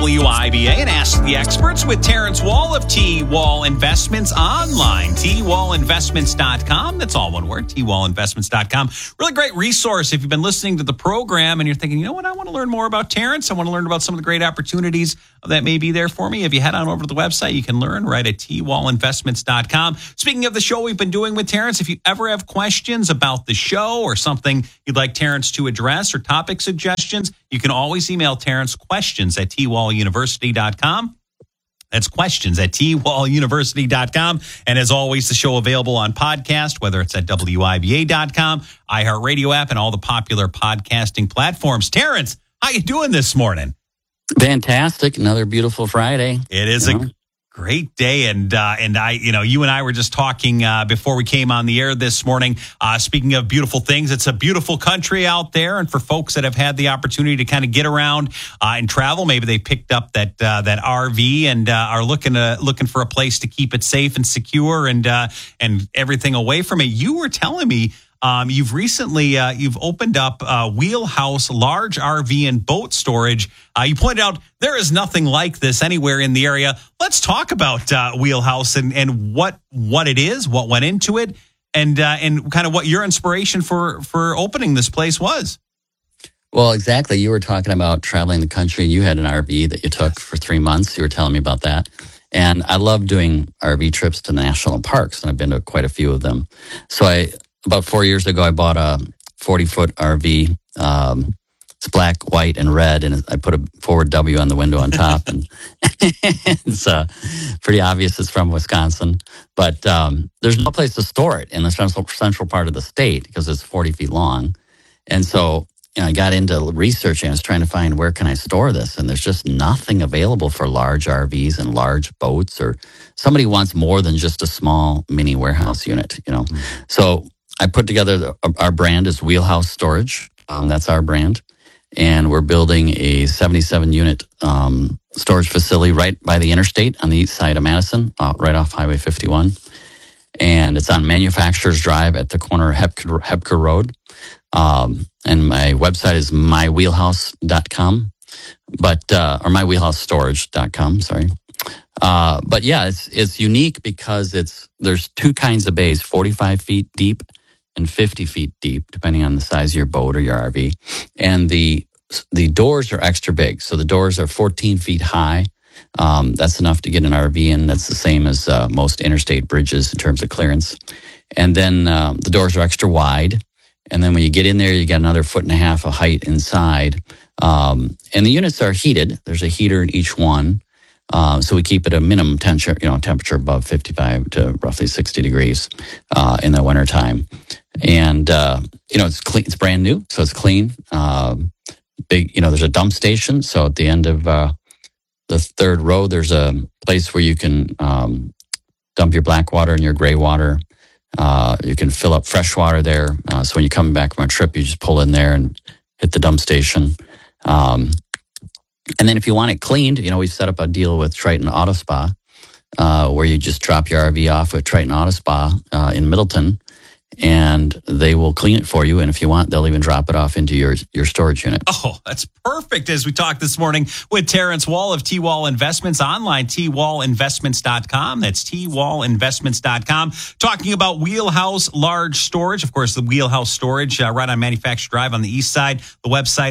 WIBA and Ask the Experts with Terrence Wall of T-Wall Investments online, twallinvestments.com. That's all one word, twallinvestments.com. Really great resource if you've been listening to the program and you're thinking, you know what, I want to learn more about Terrence. I want to learn about some of the great opportunities that may be there for me. If you head on over to the website, you can learn right at twallinvestments.com. Speaking of the show we've been doing with Terrence, if you ever have questions about the show or something you'd like Terrence to address or topic suggestions, you can always email Terrence questions at twalluniversity.com. That's questions at twalluniversity.com. And as always, the show available on podcast, whether it's at WIBA.com, iHeartRadio app, and all the popular podcasting platforms. Terrence, how you doing this morning? Fantastic. Another beautiful Friday. It is a great day. And I, you and I were just talking before we came on the air this morning. Speaking of beautiful things, it's a beautiful country out there. And for folks that have had the opportunity to kind of get around and travel, maybe they picked up that RV and are looking for a place to keep it safe and secure and everything away from it. You were telling me you've recently you've opened up Wheelhouse Large RV and Boat Storage. You pointed out there is nothing like this anywhere in the area. Let's talk about Wheelhouse and what it is, what went into it, and kind of what your inspiration for opening this place was. Well, exactly. You were talking about traveling the country. You had an RV that you took for 3 months. You were telling me about that. And I love doing RV trips to national parks, and I've been to quite a few of them. So about 4 years ago, I bought a 40-foot RV. It's black, white, and red, and I put a forward W on the window on top. And it's pretty obvious it's from Wisconsin. But there's no place to store it in the central part of the state because it's 40 feet long. And so I got into researching. I was trying to find where can I store this, and there's just nothing available for large RVs and large boats, or somebody wants more than just a small mini warehouse unit, So I put together our brand is Wheelhouse Storage. That's our brand. And we're building a 77-unit storage facility right by the interstate on the east side of Madison, right off Highway 51. And it's on Manufacturers Drive at the corner of Hebker Road. And my website is mywheelhouse.com, or mywheelhousestorage.com, sorry. But yeah, it's unique because there's two kinds of bays, 45 feet deep and 50 feet deep, depending on the size of your boat or your RV. And the doors are extra big. So the doors are 14 feet high. That's enough to get an RV in. That's the same as most interstate bridges in terms of clearance. And then the doors are extra wide. And then when you get in there, you get another 1.5 feet of height inside. And the units are heated. There's a heater in each one. So we keep it a minimum temperature above 55 to roughly 60 degrees in the wintertime. And, it's clean, it's brand new, so it's clean. Big, there's a dump station. So at the end of the third row, there's a place where you can dump your black water and your gray water. You can fill up fresh water there. So when you come back from a trip, you just pull in there and hit the dump station. And then if you want it cleaned, we set up a deal with Triton Auto Spa, where you just drop your RV off at Triton Auto Spa in Middleton, and they will clean it for you. And if you want, they'll even drop it off into your storage unit. Oh, that's perfect. As we talked this morning with Terrence Wall of T-Wall Investments online, twallinvestments.com. That's twallinvestments.com. Talking about Wheelhouse Large Storage. Of course, the Wheelhouse Storage right on Manufacturer Drive on the east side. The website,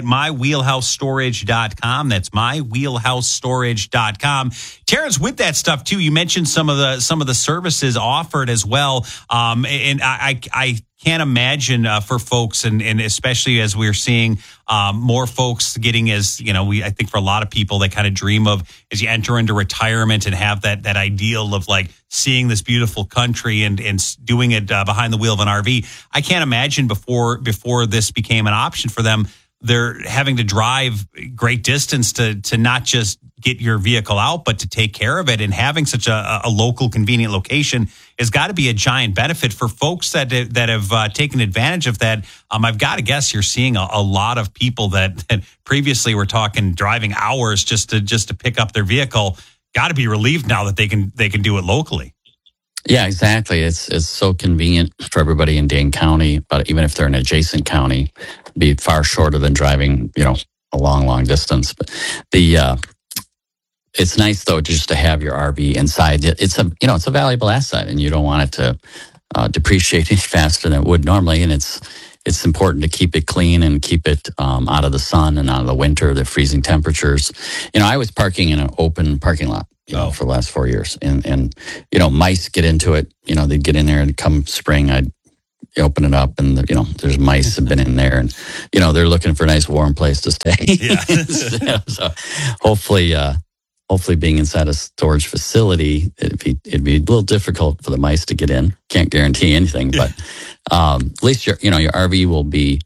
mywheelhousestorage.com. That's mywheelhousestorage.com. Terrence, with that stuff too, you mentioned some of the services offered as well. And I can't imagine for folks, and especially as we're seeing more folks getting, I think for a lot of people, they kind of dream of as you enter into retirement and have that ideal of like seeing this beautiful country and doing it behind the wheel of an RV. I can't imagine before this became an option for them, they're having to drive great distance to not just get your vehicle out, but to take care of it. And having such a local, convenient location has got to be a giant benefit for folks that have taken advantage of that. I've got to guess you're seeing a lot of people that previously were talking driving hours just to pick up their vehicle. Got to be relieved now that they can do it locally. Yeah, exactly. It's so convenient for everybody in Dane County, but even if they're in an adjacent county, be far shorter than driving, a long distance. But it's nice though just to have your RV inside. It's a valuable asset, and you don't want it to depreciate any faster than it would normally. And it's important to keep it clean and keep it out of the sun and out of the winter, the freezing temperatures. I was parking in an open parking lot, for the last 4 years, and mice get into it. They'd get in there, and come spring, I'd open it up, and there's mice have been in there, and they're looking for a nice warm place to stay. Yeah. So hopefully being inside a storage facility, it'd be a little difficult for the mice to get in. Can't guarantee anything, but at least your RV will be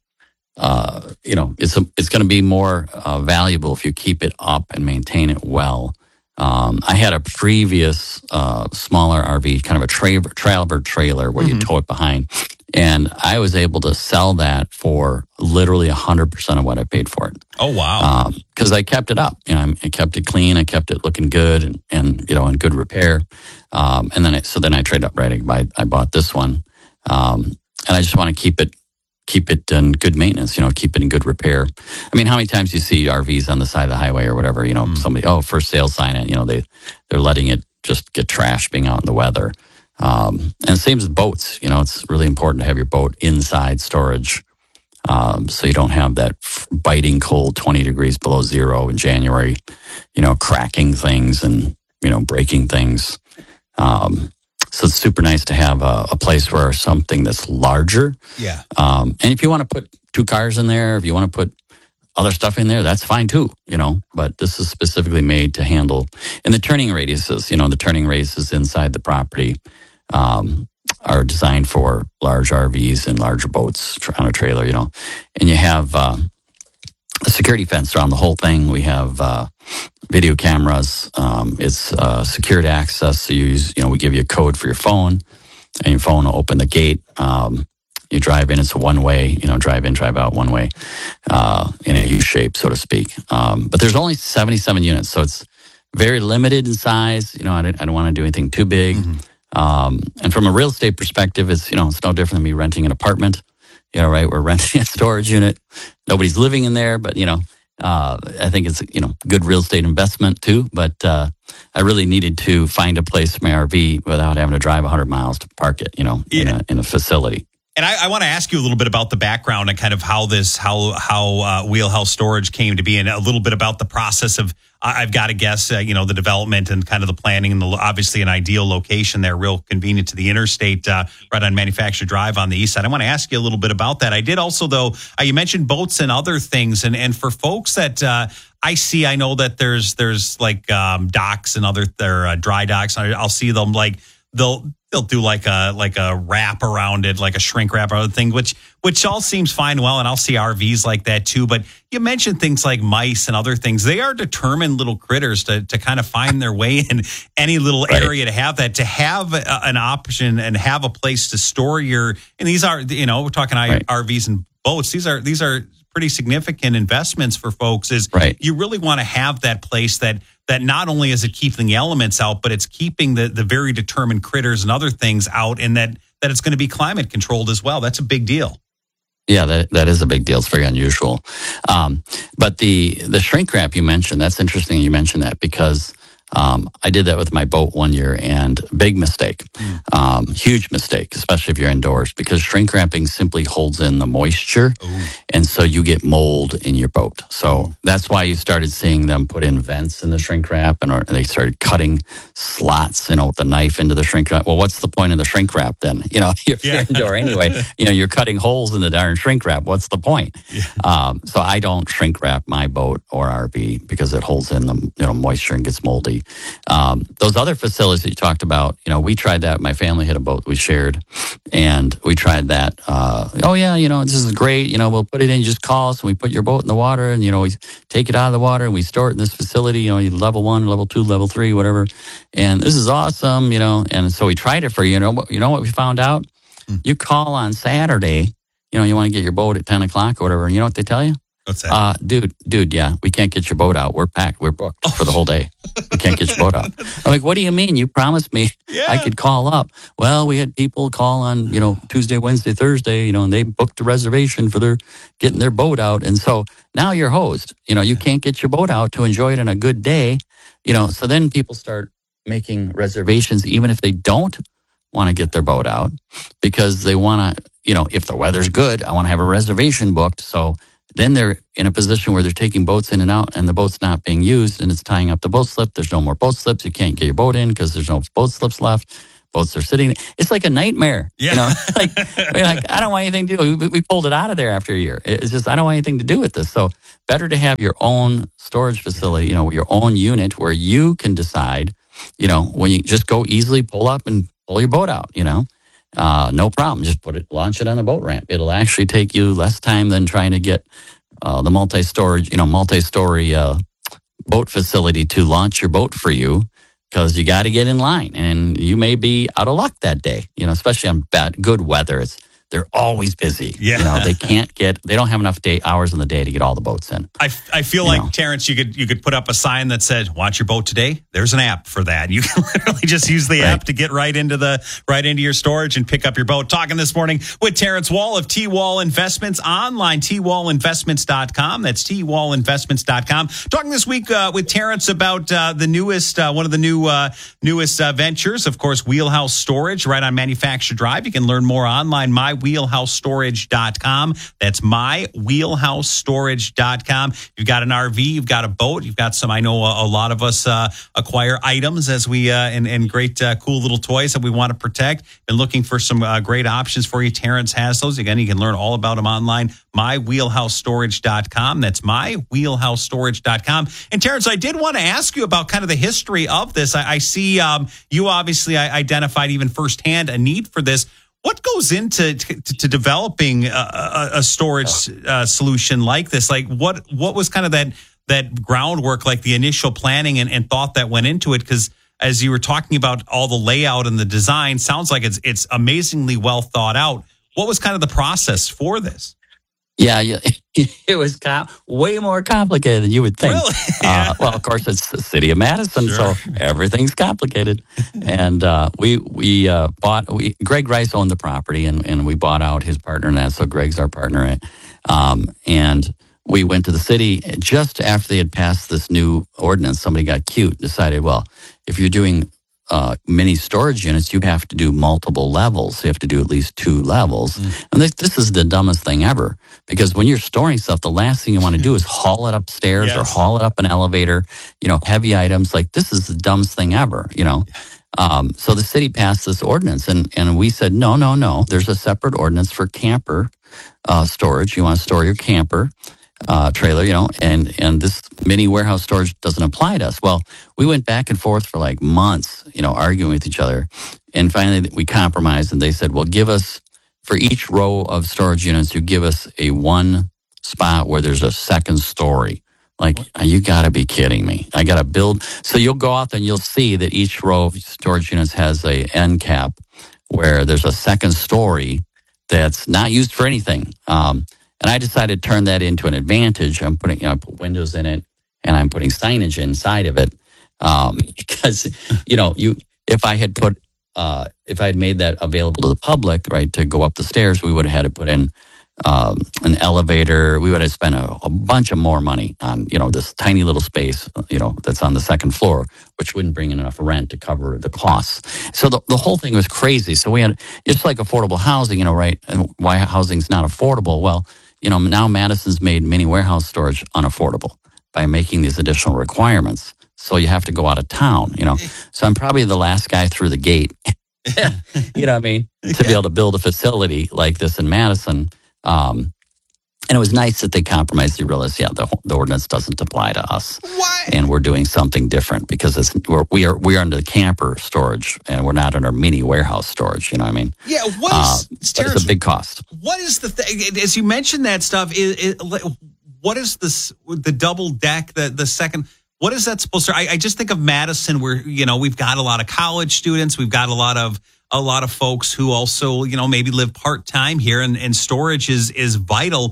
it's going to be more valuable if you keep it up and maintain it well. I had a previous smaller RV, kind of a travel trailer where you tow it behind. And I was able to sell that for literally 100% of what I paid for it. Oh, wow. Because I kept it up. I kept it clean. I kept it looking good and in good repair. And then I traded up, right? I bought this one. And I just want to keep it in good maintenance, keep it in good repair. I mean, how many times you see RVs on the side of the highway or whatever, somebody, for sale sign it, they're letting it just get trashed being out in the weather. And same as boats, it's really important to have your boat inside storage. So you don't have that biting cold 20 degrees below zero in January, cracking things and, breaking things. So it's super nice to have a place where something that's larger. Yeah. And if you want to put 2 cars in there, if you want to put other stuff in there, that's fine too, but this is specifically made to handle. And the turning radiuses, the turning radiuses inside the property, are designed for large RVs and larger boats on a trailer, and you have a security fence around the whole thing. We have video cameras. It's secured access. So we give you a code for your phone, and your phone will open the gate. You drive in, it's a one-way, drive in, drive out, one way, in a U shape, so to speak. But there's only 77 units, so it's very limited in size. I don't want to do anything too big. Mm-hmm. And from a real estate perspective, it's no different than me renting an apartment. Right? We're renting a storage unit. Nobody's living in there, but I think it's good real estate investment too. But I really needed to find a place for my RV without having to drive 100 miles to park it. In a facility. And I want to ask you a little bit about the background and kind of how Wheelhouse Storage came to be, and a little bit about the process of, I've got to guess, the development and kind of the planning, and obviously an ideal location there, real convenient to the interstate, right on Manufacturer Drive on the east side. I want to ask you a little bit about that. I did also, though, you mentioned boats and other things, and for folks that I know that there's like docks and other dry docks. I'll see them like they'll do like a wrap around it, like a shrink wrap or other thing, which all seems fine and well. And I'll see RVs like that too. But you mentioned things like mice and other things. They are determined little critters to kind of find their way in any little area to have an option and have a place to store and these are, we're talking RVs and boats. These are pretty significant investments for folks. You really want to have that place that not only is it keeping the elements out, but it's keeping the very determined critters and other things out, and that it's going to be climate controlled as well. That's a big deal. Yeah, that is a big deal. It's very unusual. But the shrink wrap you mentioned, that's interesting you mentioned that, because I did that with my boat one year, and big mistake, huge mistake, especially if you're indoors, because shrink wrapping simply holds in the moisture. Ooh. And so you get mold in your boat. So that's why you started seeing them put in vents in the shrink wrap, and they started cutting slots, with the knife into the shrink wrap. Well, what's the point of the shrink wrap then? If you're indoor anyway, you're cutting holes in the darn shrink wrap. What's the point? Yeah. So I don't shrink wrap my boat or RV because it holds in the moisture and gets moldy. Those other facilities that you talked about, we tried that. My family had a boat we shared, and we tried that. This is great. We'll put it in, just call us, and we put your boat in the water, and, we take it out of the water and we store it in this facility, level 1, level 2, level 3, whatever. And this is awesome, and so we tried it for, what we found out? You call on Saturday, you want to get your boat at 10 o'clock or whatever, and you know what they tell you? What's that? Dude, yeah, we can't get your boat out. We're packed. We're booked for the whole day. We can't get your boat out. I'm like, what do you mean? You promised me I could call up. Well, we had people call on, Tuesday, Wednesday, Thursday, and they booked a reservation for getting their boat out. And so now you're hosed. You can't get your boat out to enjoy it on a good day So then people start making reservations, even if they don't want to get their boat out, because they want to, if the weather's good, I want to have a reservation booked. So then they're in a position where they're taking boats in and out, and the boat's not being used, and it's tying up the boat slip. There's no more boat slips. You can't get your boat in because there's no boat slips left. Boats are sitting. It's like a nightmare. Yeah. We're like, I don't want anything to do. We pulled it out of there after a year. It's just, I don't want anything to do with this. So better to have your own storage facility, your own unit where you can decide, when you just go easily pull up and pull your boat out, no problem. Just launch it on the boat ramp. It'll actually take you less time than trying to get the multi-story boat facility to launch your boat for you, because you got to get in line, and you may be out of luck that day. Especially on good weather, they're always busy. Yeah. They don't have enough hours in the day to get all the boats in. I feel like, Terrence, you could put up a sign that said, "Want your boat today?" There's an app for that. You can literally just use the app to get right into your storage and pick up your boat. Talking this morning with Terrence Wall of T-Wall Investments, online, twallinvestments.com. That's twallinvestments.com. Talking this week with Terrence about the newest, one of the newest ventures, of course, Wheelhouse Storage, right on Manufacturer Drive. You can learn more online, mywheelhousestorage.com. That's mywheelhousestorage.com. You've got an RV, you've got a boat, you've got some, I know a lot of us acquire items as we, and great, cool little toys that we want to protect. Been looking for some great options for you. Terrence has those. Again, you can learn all about them online, mywheelhousestorage.com. That's mywheelhousestorage.com. And Terrence, I did want to ask you about kind of the history of this. I see you obviously identified even firsthand a need for this. What goes into developing a storage solution like this? Like what was kind of that groundwork, like the initial planning and thought that went into it? Because as you were talking about all the layout and the design, sounds like it's amazingly well thought out. What was kind of the process for this? Yeah, it was way more complicated than you would think. Really? Yeah. Well, of course, it's the city of Madison, Sure. So everything's complicated. And Greg Rice owned the property, and we bought out his partner in that, so Greg's our partner. And we went to the city just after they had passed this new ordinance. Somebody got cute, decided, well, if you're doing mini storage units, you have to do multiple levels. You have to do at least 2 levels. And this is the dumbest thing ever, because when you're storing stuff, the last thing you want to do is haul it upstairs or haul it up an elevator, heavy items. Like, this is the dumbest thing ever, So the city passed this ordinance, and we said, no. There's a separate ordinance for camper storage. You want to store your camper trailer, and this mini warehouse storage doesn't apply to us. Well, we went back and forth for like months, arguing with each other. And finally we compromised, and they said, well, give us, for each row of storage units, you give us a one spot where there's a second story. Like, you got to be kidding me. I got to build. So you'll go out and you'll see that each row of storage units has a end cap where there's a second story that's not used for anything. And I decided to turn that into an advantage. I'm putting, I put windows in it, and I'm putting signage inside of it. Because, if I had made that available to the public, right, to go up the stairs, we would have had to put in an elevator. We would have spent a bunch of more money on, this tiny little space, that's on the second floor, which wouldn't bring in enough rent to cover the costs. So the whole thing was crazy. So we had, it's like affordable housing, right? And why housing's not affordable? Well, now Madison's made mini warehouse storage unaffordable by making these additional requirements. So you have to go out of town, So I'm probably the last guy through the gate, you know what I mean? To be able to build a facility like this in Madison. And it was nice that they compromised. They realized, the ordinance doesn't apply to us. What? And we're doing something different because we are under the camper storage, and we're not under mini warehouse storage. You know what I mean? Yeah. But it's a big cost. What is the thing? As you mentioned that stuff, what is this? The double deck, the second. What is that supposed to? I just think of Madison, where we've got a lot of college students, we've got a lot of folks who also maybe live part time here, and storage is vital.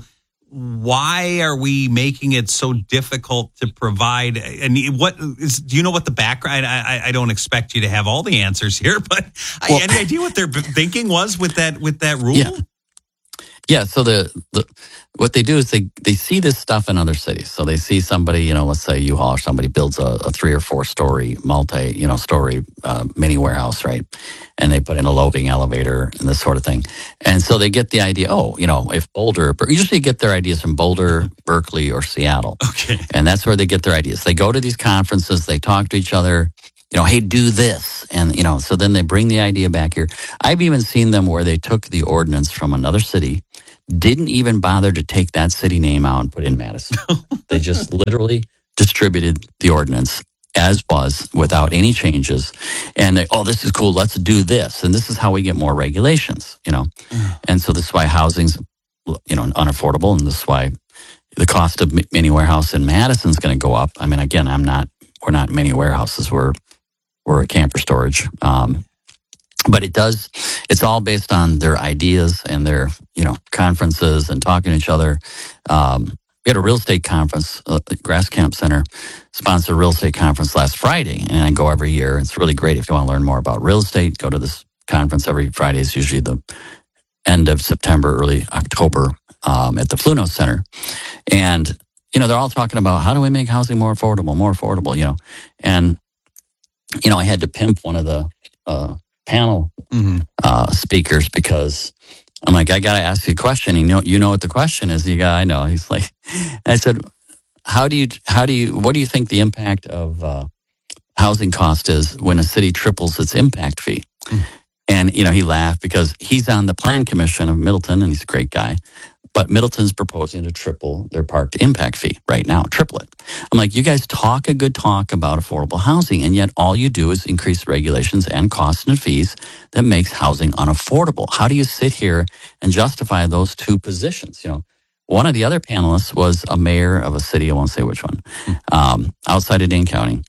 Why are we making it so difficult to provide? And do you know what the background? I don't expect you to have all the answers here, but any idea what their thinking was with that rule? Yeah, so what they do is they see this stuff in other cities. So they see somebody, let's say U-Haul or somebody builds a 3 or 4 story story mini warehouse, right? And they put in a loading elevator and this sort of thing. And so they get the idea, if Boulder, usually get their ideas from Boulder, Berkeley, or Seattle. Okay. And that's where they get their ideas. They go to these conferences, they talk to each other, hey, do this. And, so then they bring the idea back here. I've even seen them where they took the ordinance from another city, didn't even bother to take that city name out and put in Madison. They just literally distributed the ordinance as was without any changes. And this is cool. Let's do this. And this is how we get more regulations, And so this is why housing's, unaffordable. And this is why the cost of mini warehouse in Madison is going to go up. I mean, again, we're not mini warehouses. We're a camper storage. But it's all based on their ideas and their, conferences and talking to each other. We had a real estate conference, Grass Camp Center sponsored a real estate conference last Friday, and I go every year. It's really great. If you want to learn more about real estate, go to this conference every Friday. It's usually the end of September, early October, at the Fluno Center. And, they're all talking about how do we make housing more affordable, And, I had to pimp one of the panel speakers because I'm like, I got to ask you a question. You know what the question is? I know. He's like, I said, what do you think the impact of housing cost is when a city triples its impact fee? And, he laughed because he's on the plan commission of Middleton and he's a great guy. But Middleton's proposing to triple their park impact fee right now, triple it. I'm like, you guys talk a good talk about affordable housing, and yet all you do is increase regulations and costs and fees that makes housing unaffordable. How do you sit here and justify those two positions? One of the other panelists was a mayor of a city, I won't say which one, outside of Dane County.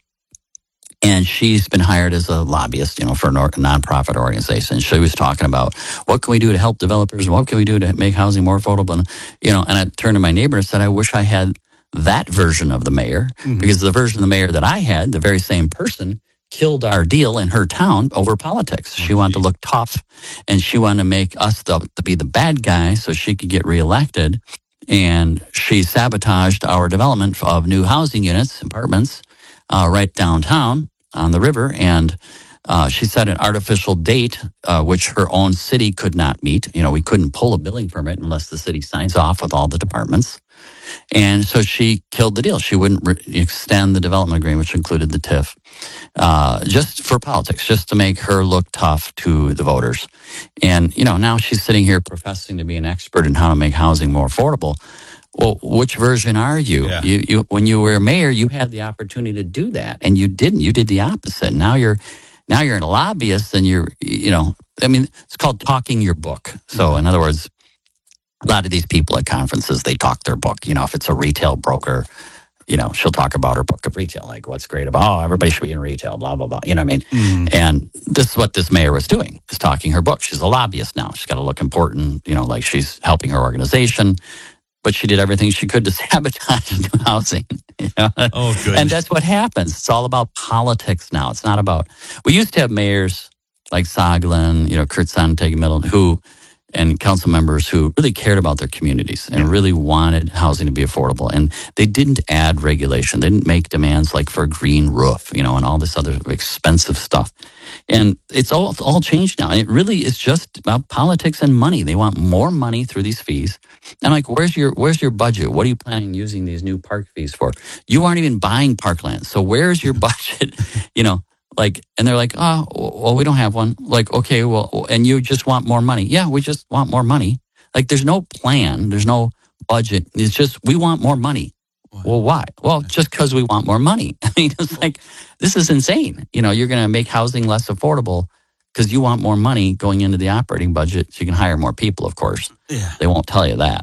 And she's been hired as a lobbyist, for a nonprofit organization. She was talking about what can we do to help developers and what can we do to make housing more affordable. And, and I turned to my neighbor and said, I wish I had that version of the mayor, because the version of the mayor that I had, the very same person, killed our deal in her town over politics. She wanted to look tough, and she wanted to make us to be the bad guy so she could get reelected. And she sabotaged our development of new housing units, apartments, right downtown on the river. And she set an artificial date, which her own city could not meet. We couldn't pull a building permit unless the city signs off with all the departments. And so she killed the deal. She wouldn't extend the development agreement, which included the TIF, just for politics, just to make her look tough to the voters. And, now she's sitting here professing to be an expert in how to make housing more affordable. Well, which version are you? Yeah. You when you were mayor, you had the opportunity to do that, and you didn't. You did the opposite. Now you're a lobbyist, and it's called talking your book. So, in other words, a lot of these people at conferences, they talk their book. If it's a retail broker, she'll talk about her book of retail, like what's great about, everybody should be in retail, blah, blah, blah. You know what I mean? And this is what this mayor was doing, is talking her book. She's a lobbyist now. She's got to look important, like she's helping her organization. But she did everything she could to sabotage new housing. Oh, good. And that's what happens. It's all about politics now. It's not about. We used to have mayors like Soglin, Kurt Sonntag, Middleton, and council members who really cared about their communities and really wanted housing to be affordable. And they didn't add regulation. They didn't make demands like for a green roof, and all this other expensive stuff. And it's all changed now. It really is just about politics and money. They want more money through these fees. And like, where's your budget? What are you planning on using these new park fees for? You aren't even buying parkland. So where's your budget? And they're like, oh, well, we don't have one. Like, okay, well, and you just want more money. Yeah, we just want more money. Like, there's no plan. There's no budget. It's just, we want more money. Well, why? Well, just because we want more money. I mean, it's like, this is insane. You're going to make housing less affordable because you want more money going into the operating budget so you can hire more people, of course. Yeah. They won't tell you that.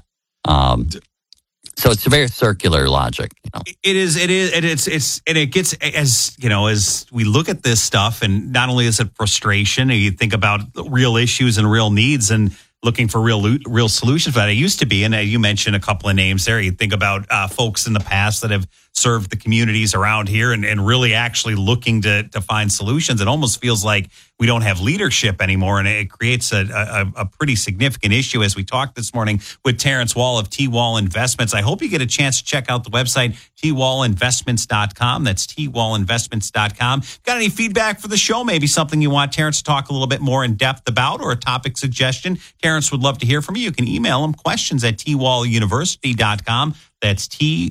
So it's a very circular logic. It is, and it gets, as we look at this stuff, and not only is it frustration, and you think about real issues and real needs and looking for real solutions for that. It used to be, and you mentioned a couple of names there. You think about folks in the past that have serve the communities around here and really actually looking to find solutions. It almost feels like we don't have leadership anymore, and it creates a pretty significant issue. As we talked this morning with Terrence Wall of T-Wall Investments, I hope you get a chance to check out the website, twallinvestments.com. That's twallinvestments.com. Got any feedback for the show? Maybe something you want Terrence to talk a little bit more in depth about, or a topic suggestion? Terrence would love to hear from you. You can email him questions@twalluniversity.com. That's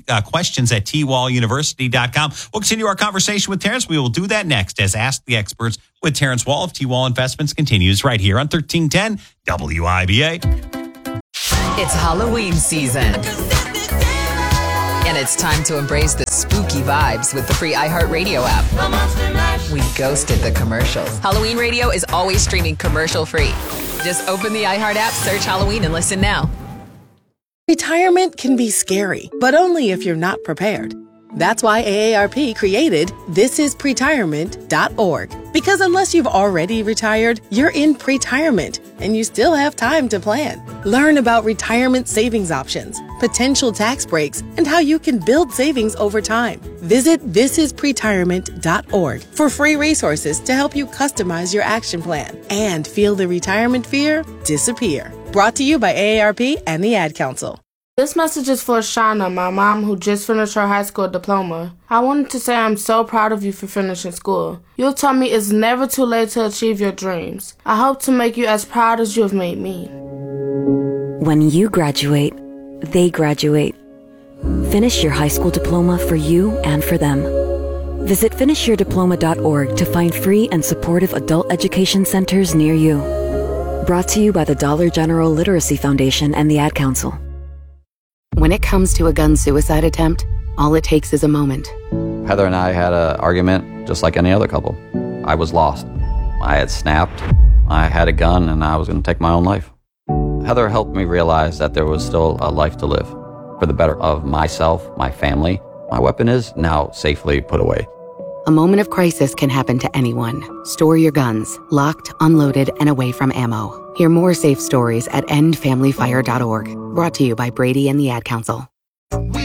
questions@twalluniversity.com. We'll continue our conversation with Terrence. We will do that next as Ask the Experts with Terrence Wall of T-Wall Investments continues right here on 1310 WIBA. It's Halloween season. And it's time to embrace the spooky vibes with the free iHeartRadio app. We ghosted the commercials. Halloween Radio is always streaming commercial free. Just open the iHeart app, search Halloween, and listen now. Retirement can be scary, but only if you're not prepared. That's why AARP created thisispretirement.org. Because unless you've already retired, you're in pretirement, and you still have time to plan. Learn about retirement savings options, potential tax breaks, and how you can build savings over time. Visit thisispretirement.org for free resources to help you customize your action plan and feel the retirement fear disappear. Brought to you by AARP and the Ad Council. This message is for Shauna, my mom who just finished her high school diploma. I wanted to say I'm so proud of you for finishing school. You told me it's never too late to achieve your dreams. I hope to make you as proud as you have made me. When you graduate, they graduate. Finish your high school diploma for you and for them. Visit finishyourdiploma.org to find free and supportive adult education centers near you. Brought to you by the Dollar General Literacy Foundation and the Ad Council. When it comes to a gun suicide attempt, all it takes is a moment. Heather and I had an argument just like any other couple. I was lost. I had snapped. I had a gun and I was going to take my own life. Heather helped me realize that there was still a life to live for the better of myself, my family. My weapon is now safely put away. A moment of crisis can happen to anyone. Store your guns, locked, unloaded, and away from ammo. Hear more safe stories at endfamilyfire.org. Brought to you by Brady and the Ad Council.